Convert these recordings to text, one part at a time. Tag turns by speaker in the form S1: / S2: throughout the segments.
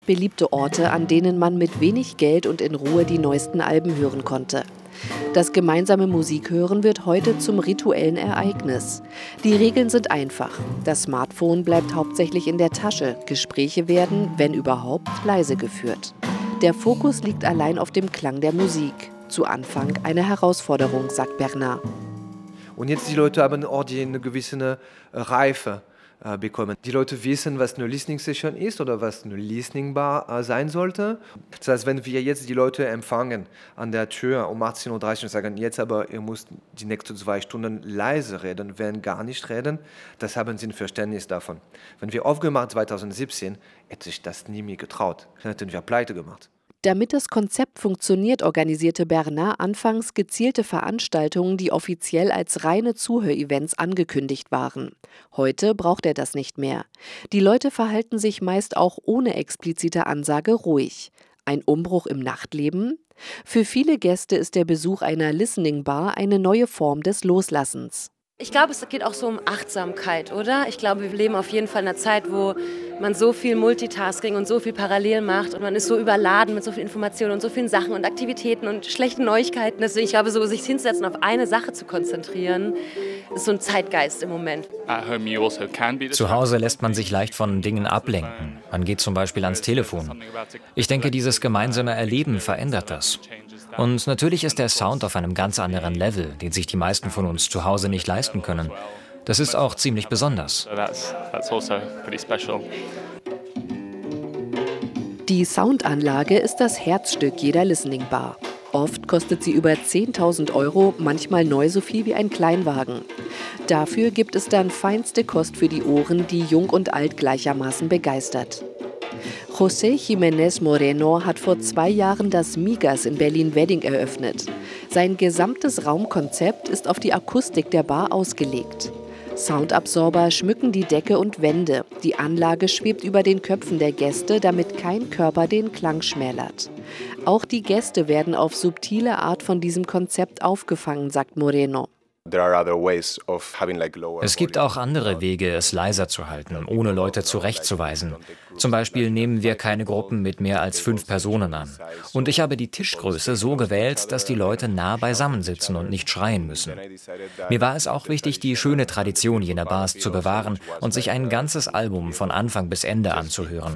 S1: Beliebte Orte, an denen man mit wenig Geld und in Ruhe die neuesten Alben hören konnte. Das gemeinsame Musikhören wird heute zum rituellen Ereignis. Die Regeln sind einfach. Das Smartphone bleibt hauptsächlich in der Tasche. Gespräche werden, wenn überhaupt, leise geführt. Der Fokus liegt allein auf dem Klang der Musik. Zu Anfang eine Herausforderung, sagt Bernard.
S2: Und jetzt die Leute haben auch eine gewisse Reife bekommen. Die Leute wissen, was eine Listening Session ist oder was eine Listening Bar sein sollte. Das heißt, wenn wir jetzt die Leute empfangen an der Tür um 18:30 Uhr und sagen, jetzt aber ihr müsst die nächsten 2 Stunden leise reden, werden gar nicht reden, das haben sie ein Verständnis davon. Wenn wir aufgemacht 2017, hätte ich das nie mehr getraut. Dann hätten wir pleite gemacht.
S1: Damit das Konzept funktioniert, organisierte Bernard anfangs gezielte Veranstaltungen, die offiziell als reine Zuhörevents angekündigt waren. Heute braucht er das nicht mehr. Die Leute verhalten sich meist auch ohne explizite Ansage ruhig. Ein Umbruch im Nachtleben? Für viele Gäste ist der Besuch einer Listening Bar eine neue Form des Loslassens.
S3: Ich glaube, es geht auch so um Achtsamkeit, oder? Ich glaube, wir leben auf jeden Fall in einer Zeit, wo man so viel Multitasking und so viel parallel macht und man ist so überladen mit so viel Informationen und so vielen Sachen und Aktivitäten und schlechten Neuigkeiten. Deswegen, ich glaube, so sich hinzusetzen, auf eine Sache zu konzentrieren, ist so ein Zeitgeist im Moment.
S4: Zu Hause lässt man sich leicht von Dingen ablenken. Man geht zum Beispiel ans Telefon. Ich denke, dieses gemeinsame Erleben verändert das. Und natürlich ist der Sound auf einem ganz anderen Level, den sich die meisten von uns zu Hause nicht leisten können. Das ist auch ziemlich besonders.
S1: Die Soundanlage ist das Herzstück jeder Listening Bar. Oft kostet sie über 10.000 €, manchmal neu so viel wie ein Kleinwagen. Dafür gibt es dann feinste Kost für die Ohren, die Jung und Alt gleichermaßen begeistert. José Jiménez Moreno hat vor 2 Jahren das Migas in Berlin-Wedding eröffnet. Sein gesamtes Raumkonzept ist auf die Akustik der Bar ausgelegt. Soundabsorber schmücken die Decke und Wände. Die Anlage schwebt über den Köpfen der Gäste, damit kein Körper den Klang schmälert. Auch die Gäste werden auf subtile Art von diesem Konzept aufgefangen, sagt Moreno.
S4: Es gibt auch andere Wege, es leiser zu halten, ohne Leute zurechtzuweisen. Zum Beispiel nehmen wir keine Gruppen mit mehr als 5 Personen an. Und ich habe die Tischgröße so gewählt, dass die Leute nah beisammen sitzen und nicht schreien müssen. Mir war es auch wichtig, die schöne Tradition jener Bars zu bewahren und sich ein ganzes Album von Anfang bis Ende anzuhören.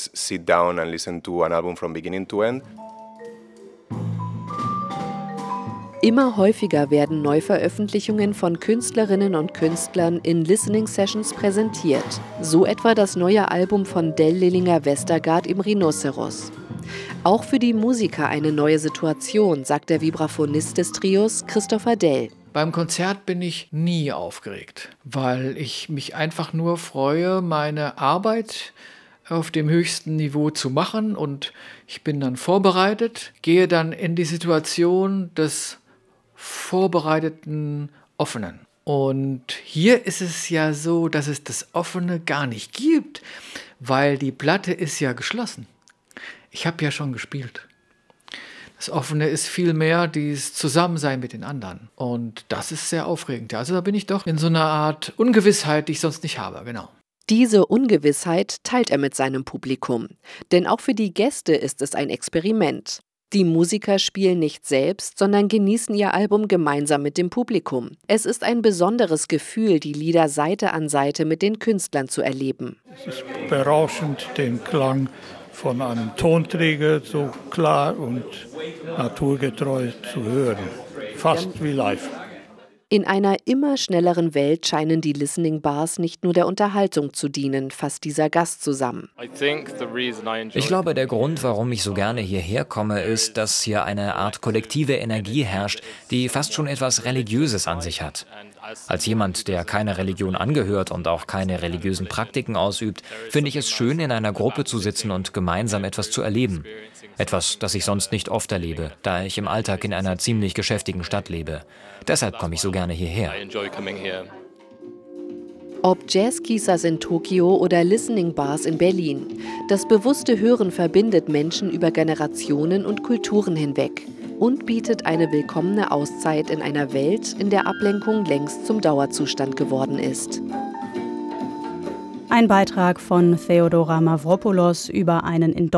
S1: Immer häufiger werden Neuveröffentlichungen von Künstlerinnen und Künstlern in Listening Sessions präsentiert. So etwa das neue Album von Del Lillinger-Westergaard im Rhinoceros. Auch für die Musiker eine neue Situation, sagt der Vibraphonist des Trios Christopher Dell.
S5: Beim Konzert bin ich nie aufgeregt, weil ich mich einfach nur freue, meine Arbeit auf dem höchsten Niveau zu machen und ich bin dann vorbereitet, gehe dann in die Situation des vorbereiteten Offenen. Und hier ist es ja so, dass es das Offene gar nicht gibt, weil die Platte ist ja geschlossen. Ich habe ja schon gespielt. Das Offene ist vielmehr dieses Zusammensein mit den anderen. Und das ist sehr aufregend. Also da bin ich doch in so einer Art Ungewissheit, die ich sonst nicht habe. Genau.
S1: Diese Ungewissheit teilt er mit seinem Publikum. Denn auch für die Gäste ist es ein Experiment. Die Musiker spielen nicht selbst, sondern genießen ihr Album gemeinsam mit dem Publikum. Es ist ein besonderes Gefühl, die Lieder Seite an Seite mit den Künstlern zu erleben.
S6: Es ist berauschend, den Klang von einem Tonträger so klar und naturgetreu zu hören. Fast wie live.
S1: In einer immer schnelleren Welt scheinen die Listening Bars nicht nur der Unterhaltung zu dienen, fasst dieser Gast zusammen.
S4: Ich glaube, der Grund, warum ich so gerne hierher komme, ist, dass hier eine Art kollektive Energie herrscht, die fast schon etwas Religiöses an sich hat. Als jemand, der keiner Religion angehört und auch keine religiösen Praktiken ausübt, finde ich es schön, in einer Gruppe zu sitzen und gemeinsam etwas zu erleben. Etwas, das ich sonst nicht oft erlebe, da ich im Alltag in einer ziemlich geschäftigen Stadt lebe. Deshalb komme ich so gerne hierher.
S1: Ob Jazzkissas in Tokio oder Listening Bars in Berlin, das bewusste Hören verbindet Menschen über Generationen und Kulturen hinweg und bietet eine willkommene Auszeit in einer Welt, in der Ablenkung längst zum Dauerzustand geworden ist.
S7: Ein Beitrag von Theodora Mavropoulos über einen in